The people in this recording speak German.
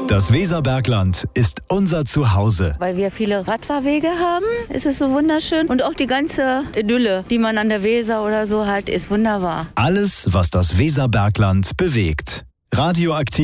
Das Weserbergland ist unser Zuhause. Weil wir viele Radfahrwege haben, ist es so wunderschön. Und auch die ganze Idylle, die man an der Weser oder so hat, ist wunderbar. Alles, was das Weserbergland bewegt. Radioaktiv.